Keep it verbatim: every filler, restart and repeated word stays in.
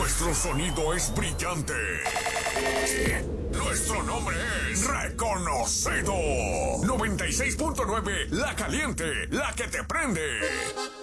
Nuestro sonido es brillante. Nuestro nombre es reconocido. noventa y seis punto nueve, La Caliente, la que te prende.